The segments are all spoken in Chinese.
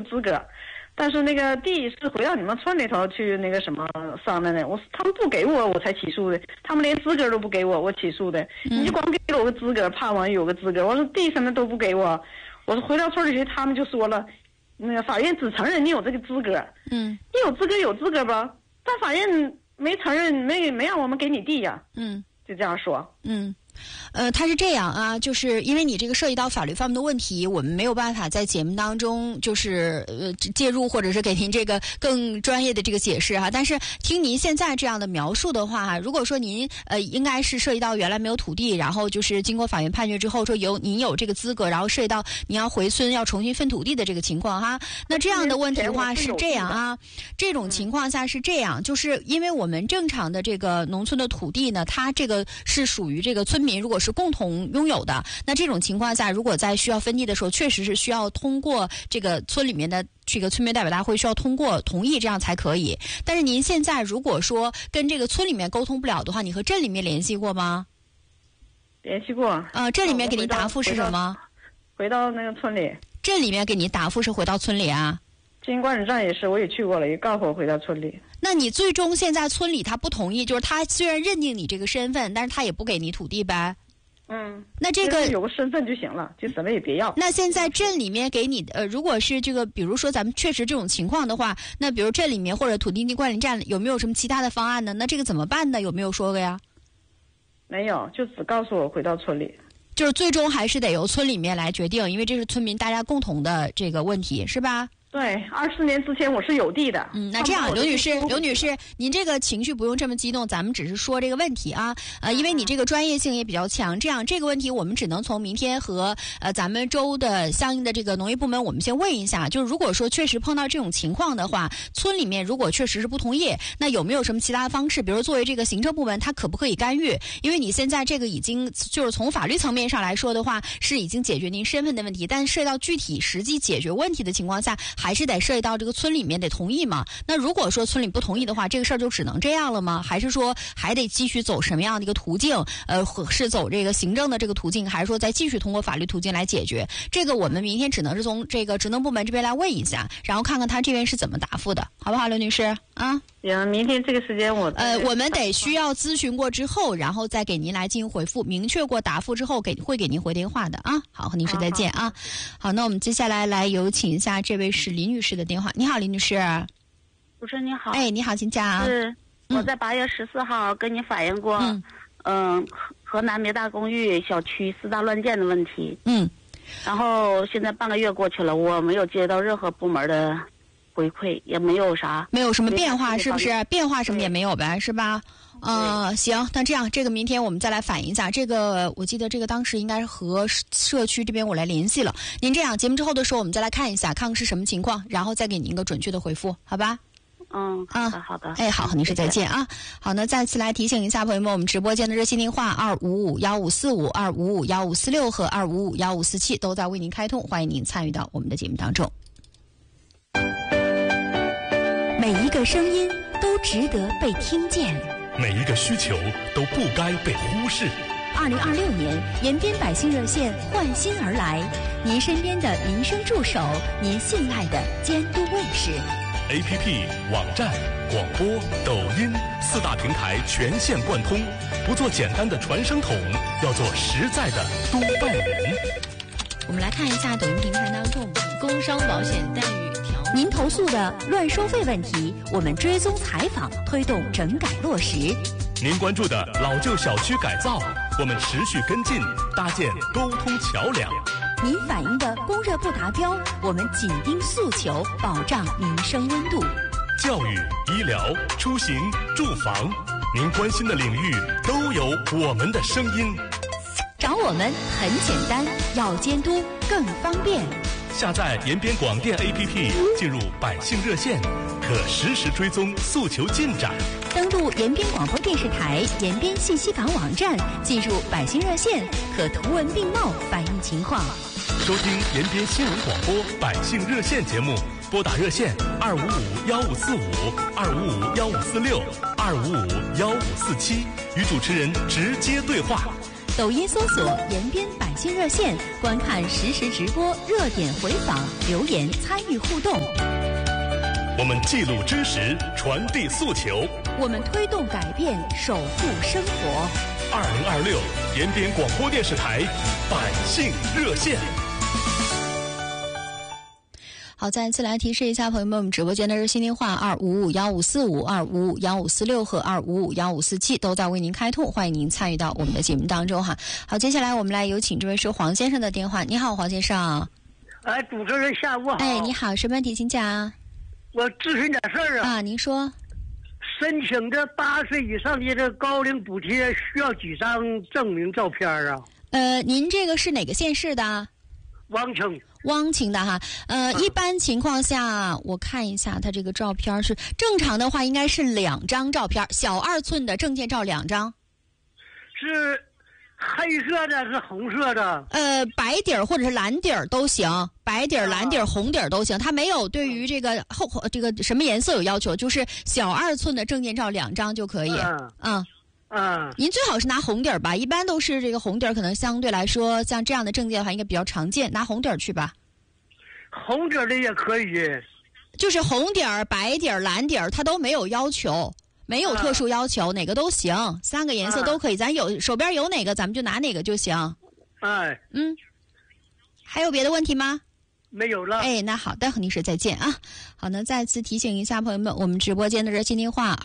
资格，但是那个地是回到你们村里头去那个什么上的呢，他们不给我才起诉的，他们连资格都不给我起诉的。你就光给我个资格，怕我有个资格，我说地什么都不给我，我说回到村里去，他们就说了，那个法院只承认你有这个资格，你有资格吧，但法院没承认，没让我们给你地呀，就这样说， 他是这样啊，就是因为你这个涉及到法律方面的问题，我们没有办法在节目当中就是介入，或者是给您这个更专业的这个解释哈。但是听您现在这样的描述的话，如果说您应该是涉及到原来没有土地，然后就是经过法院判决之后说您有这个资格，然后涉及到您要回村要重新分土地的这个情况哈。那这样的问题的话是这样啊，这种情况下是这样，就是因为我们正常的这个农村的土地呢，它这个是属于这个村民如果是共同拥有的，那这种情况下，如果在需要分地的时候，确实是需要通过这个村里面的这个村民代表大会需要通过同意，这样才可以。但是您现在如果说跟这个村里面沟通不了的话，你和镇里面联系过吗？ 联系过。 镇里面给您答复是什么？ 回到那个村里。 镇里面给您答复是回到村里啊？ 经营管理站也是，我也去过了，也告诉我回到村里。 那你最终现在村里他不同意，就是他虽然认定你这个身份，但是他也不给你土地呗？那这个有个身份就行了，就什么也别要。 那现在镇里面给你如果是这个，比如说咱们确实这种情况的话，那比如镇里面或者土地管理站有没有什么其他的方案呢？那这个怎么办呢？有没有说过呀？ 没有，就只告诉我回到村里。 就是最终还是得由村里面来决定，因为这是村民大家共同的这个问题，是吧？ 对，24年之前我是有地的。 那这样，刘女士，您这个情绪不用这么激动，咱们只是说这个问题啊。因为你这个专业性也比较强，这样这个问题我们只能从明天和咱们州的相应的这个农业部门，我们先问一下，就是如果说确实碰到这种情况的话，村里面如果确实是不同意，那有没有什么其他的方式？比如作为这个行政部门，它可不可以干预？因为你现在这个已经就是从法律层面上来说的话，是已经解决您身份的问题，但涉及到具体实际解决问题的情况下，还是得涉及到这个村里面得同意嘛？那如果说村里不同意的话，这个事儿就只能这样了吗？还是说还得继续走什么样的一个途径？是走这个行政的这个途径，还是说再继续通过法律途径来解决？这个我们明天只能是从这个职能部门这边来问一下，然后看看他这边是怎么答复的，好不好，刘女士？ 行，明天这个时间我们得需要咨询过之后，然后再给您来进行回复，明确过答复之后会给您回电话的啊。好，和女士再见啊。好，那我们接下来有请一下这位是李女士的电话。你好，李女士。 主持人你好。 你好，请讲。 是我在8月14号跟你反映过，河南煤大公寓小区4大乱建的问题。然后现在半个月过去了，我没有接到任何部门的回馈，也没有什么变化， 是不是？变化什么也没有呗，是吧？行，那这样，这个明天我们再来反映一下。这个我记得这个当时应该是和社区这边我来联系了。您这样节目之后的时候，我们再来看一下，看看是什么情况，然后再给您一个准确的回复，好吧？ 好的。 好，和女士再见啊。好，那再次来提醒一下朋友们，我们直播间的热线电话2551545、2551546和2551547都在为您开通，欢迎您参与到我们的节目当中。 每一个声音都值得被听见， 每一个需求都不该被忽视。 2026年，延边百姓热线换新而来，您身边的民生助手，您信赖的监督卫士。 APP、网站、广播、抖音4大平台全线贯通，不做简单的传声筒，要做实在的督办人。 我们来看一下抖音平台当中工伤保险待遇条文。 您投诉的乱收费问题，我们追踪采访，推动整改落实。 您关注的老旧小区改造，我们持续跟进，搭建沟通桥梁。 您反映的供热不达标，我们紧盯诉求，保障民生温度。 教育、医疗、出行、住房，您关心的领域都有我们的声音。 找我们很简单，要监督更方便。 下载延边广电 APP， 进入百姓热线，可实时追踪诉求进展。 登录延边广播电视台延边信息房网站，进入百姓热线，可图文并茂反映情况。 收听延边新闻广播百姓热线节目，拨打热线2551545、2551546、2551547，与主持人直接对话。 抖音搜索延边百姓热线，观看实时直播、热点回访、留言参与互动。 我们记录知识，传递诉求， 我们推动改变，守护生活。 2026延边广播电视台百姓热线。 好，再一次来提示一下朋友们，我们直播间的热线电话2551545、2551546和2551547都在为您开通，欢迎您参与到我们的节目当中哈。好，接下来我们来有请这位是黄先生的电话。你好，黄先生。 主持人下午好。 你好，什么问题请讲？ 我咨询点事儿啊。 您说。 申请的8岁以上的这高龄补贴需要几张证明照片啊？ 您这个是哪个县市的？汪清的哈，一般情况下，我看一下，他这个照片是正常的话，应该是2张照片，小2寸的证件照2张。 是黑色的，是红色的？ 白底儿或者是蓝底儿都行，白底儿、蓝底儿、红底儿都行。它没有对于这个这个什么颜色有要求，就是小2寸的证件照2张就可以。您最好是拿红底儿吧，一般都是这个红底儿，可能相对来说像这样的证件的话应该比较常见，拿红底儿去吧。 红底儿的也可以， 就是红底儿、白底儿、蓝底儿，它都没有要求，没有特殊要求，哪个都行，3个颜色都可以，咱有手边有哪个咱们就拿哪个就行。还有别的问题吗？ 没有了。 那好的，和您说再见啊。好，那再次提醒一下朋友们，我们直播间的热线电话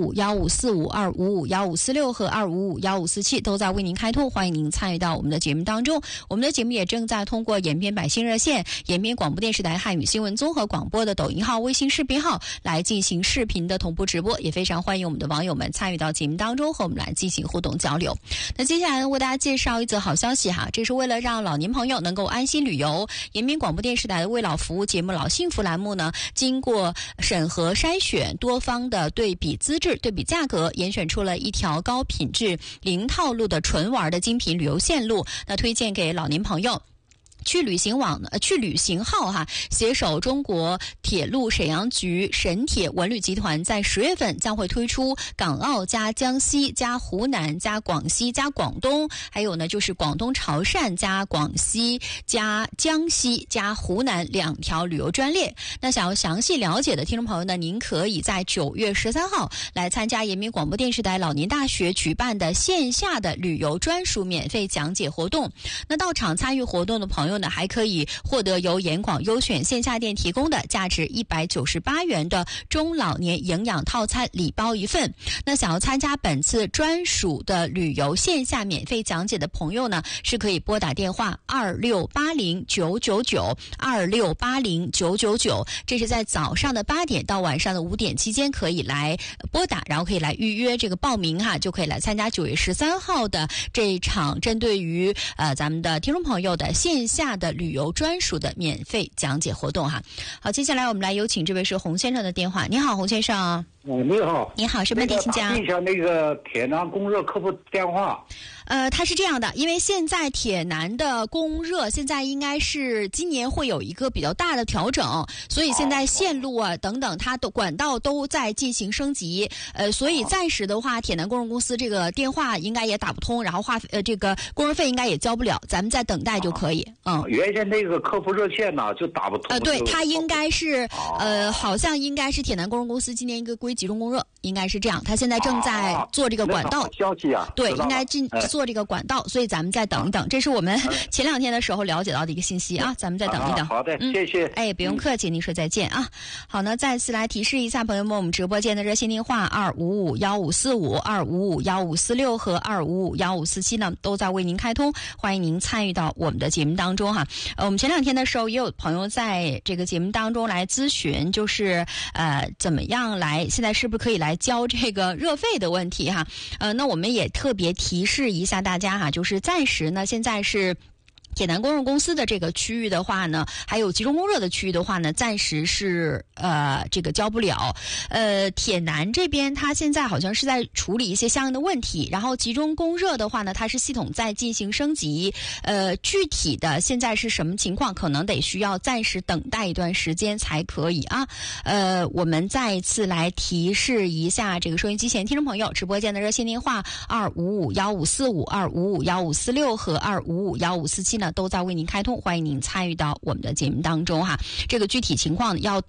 2551545、2551546和2551547都在为您开通，欢迎您参与到我们的节目当中。我们的节目也正在通过延边百姓热线、延边广播电视台汉语新闻综合广播的抖音号、微信视频号来进行视频的同步直播，也非常欢迎我们的网友们参与到节目当中和我们来进行互动交流。那接下来为大家介绍一则好消息哈，这是为了让老年朋友能够安心旅游，延边广播电视台的为老服务节目老幸福栏目呢，经过审核筛选，多方的对比资质、对比价格，严选出了一条高品质、零套路的纯玩的精品旅游线路，那推荐给老年朋友。去旅行号哈，携手中国铁路沈阳局、沈铁文旅集团，在10月份将会推出港澳加江西加湖南加广西加广东，还有呢就是广东潮汕加广西加江西加湖南2条旅游专列。那想要详细了解的听众朋友呢，您可以在9月13号来参加延边广播电视台老年大学举办的线下的旅游专属免费讲解活动。那到场参与活动的朋友呢，还可以获得由延广优选线下店提供的价值198元的中老年营养套餐礼包1份。那想要参加本次专属的旅游线下免费讲解的朋友呢，是可以拨打电话2680999 2680999，这是在早上的8点到晚上的5点期间可以来拨打，然后可以来预约这个报名哈，就可以来参加9月13号的这一场针对于咱们的听众朋友的线下的旅游专属的免费讲解活动哈。好，接下来我们来有请这位是洪先生的电话。你好，洪先生。 你好。 你好，什么问题请讲？ 一下那个铁南供热客服电话。 它是这样的，因为现在铁南的供热现在应该是今年会有一个比较大的调整，所以现在线路啊等等它的管道都在进行升级，所以暂时的话铁南供热公司这个电话应该也打不通，然后这个供热费应该也交不了，咱们再等待就可以。 原先那个客服热线呢就打不通。 对，它应该是好像应该是铁南供热公司今年一个归集中供热，应该是这样，它现在正在做这个管道。 消息啊。 对，应该做这个管道，所以咱们再等一等，这是我们前2天的时候了解到的一个信息啊，咱们再等一等。 好的，谢谢。 不用客气，您说再见啊。好呢，再次来提示一下朋友们，我们直播间的热线电话2551545、2551546和2551547呢，都在为您开通，欢迎您参与到我们的节目当中哈。我们前2天的时候也有朋友在这个节目当中来咨询，就是怎么样来，现在是不是可以来交这个热费的问题哈。那我们也特别提示一下大家哈，就是暂时呢，现在是铁南供热公司的这个区域的话呢，还有集中供热的区域的话呢，暂时是这个交不了。铁南这边它现在好像是在处理一些相应的问题，然后集中供热的话呢，它是系统在进行升级。具体的现在是什么情况，可能得需要暂时等待一段时间才可以啊。我们再一次来提示一下这个收音机前听众朋友，直播间的热线电话2551545、2551546和2551547呢，都在为您开通，欢迎您参与到我们的节目当中哈。这个具体情况要